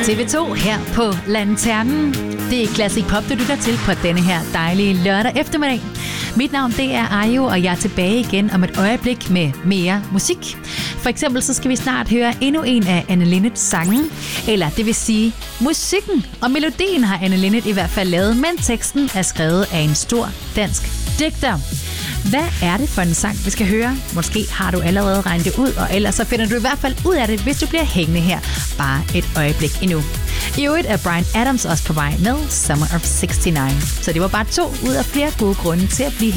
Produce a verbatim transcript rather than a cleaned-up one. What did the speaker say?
T V to her på Lanternen. Det er Classic Pop, du lytter til på denne her dejlige lørdag eftermiddag. Mit navn det er Ayo, og jeg er tilbage igen om et øjeblik med mere musik. For eksempel så skal vi snart høre endnu en af Anne Linnet sange, eller det vil sige musikken. Og melodien har Anne Linnet i hvert fald lavet, men teksten er skrevet af en stor dansk digter. Hvad er det for en sang, vi skal høre? Måske har du allerede regnet det ud, og ellers så finder du i hvert fald ud af det, hvis du bliver hængende her bare et øjeblik endnu. I øvrigt er Bryan Adams også på vej med Summer of sixty-nine. Så det var bare to ud af flere gode grunde til at blive